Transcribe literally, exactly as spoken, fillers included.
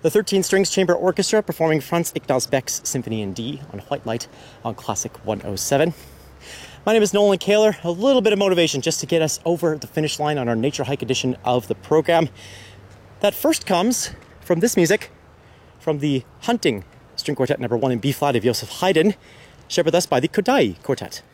The thirteen Strings Chamber Orchestra performing Franz Ignaz Beck's Symphony in D on White Light on Classic one oh seven. My name is Nolan Kaler. A little bit of motivation just to get us over the finish line on our Nature Hike edition of the program. That first comes from this music, from the Hunting String Quartet number one in B flat of Joseph Haydn, shared with us by the Kodály Quartet.